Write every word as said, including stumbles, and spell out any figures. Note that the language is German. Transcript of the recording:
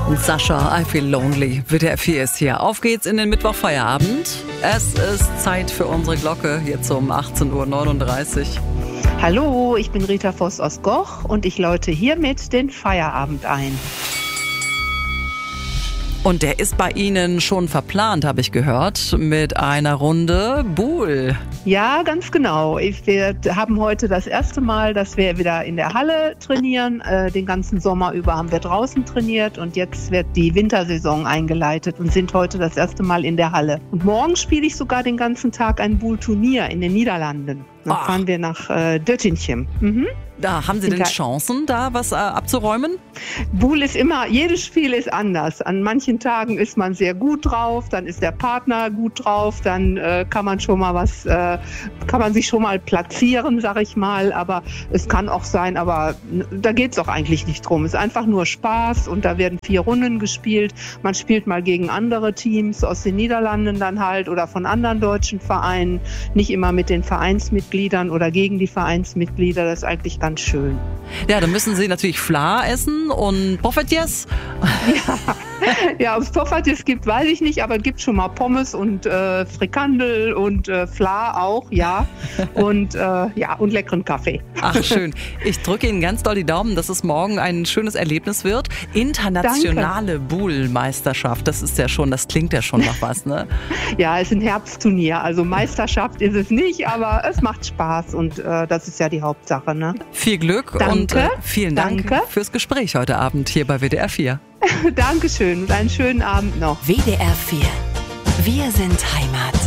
Und Sascha, I Feel Lonely, W D R vier ist hier. Auf geht's in den Mittwochfeierabend. Es ist Zeit für unsere Glocke, jetzt um achtzehn Uhr neununddreißig. Hallo, ich bin Rita Voss aus Goch und ich läute hiermit den Feierabend ein. Und der ist bei Ihnen schon verplant, habe ich gehört, mit einer Runde Buhl. Ja, ganz genau. Ich, wir haben heute das erste Mal, dass wir wieder in der Halle trainieren. Äh, den ganzen Sommer über haben wir draußen trainiert und jetzt wird die Wintersaison eingeleitet und sind heute das erste Mal in der Halle. Und morgen spiele ich sogar den ganzen Tag ein Buhl-Turnier in den Niederlanden. Dann Ach. fahren wir nach äh, Döttinchem. Mhm. Da haben Sie denn Chancen, da was äh, abzuräumen? Buhl ist immer, jedes Spiel ist anders. An manchen Tagen ist man sehr gut drauf, dann ist der Partner gut drauf, dann äh, kann man schon mal was, äh, kann man sich schon mal platzieren, sag ich mal. Aber es kann auch sein, aber da geht's auch eigentlich nicht drum. Es ist einfach nur Spaß und da werden vier Runden gespielt. Man spielt mal gegen andere Teams aus den Niederlanden dann halt oder von anderen deutschen Vereinen. Nicht immer mit den Vereinsmitgliedern oder gegen die Vereinsmitglieder. Das ist eigentlich ganz schön. Ja, dann müssen Sie natürlich Fla essen und Poffertjes. Ja, ja ob es Poffertjes gibt, weiß ich nicht, aber es gibt schon mal Pommes und äh, Frikandel und äh, Fla auch, ja. Und äh, ja, und leckeren Kaffee. Ach, schön. Ich drücke Ihnen ganz doll die Daumen, dass es morgen ein schönes Erlebnis wird. Internationale Buhl-Meisterschaft, das ist ja schon, das klingt ja schon nach was, ne? Ja, es ist ein Herbstturnier, also Meisterschaft ist es nicht, aber es macht Spaß und äh, das ist ja die Hauptsache, ne? Viel Glück Danke, und äh, vielen Dank danke. fürs Gespräch heute Abend hier bei W D R vier. Dankeschön und einen schönen Abend noch. W D R vier. Wir sind Heimat.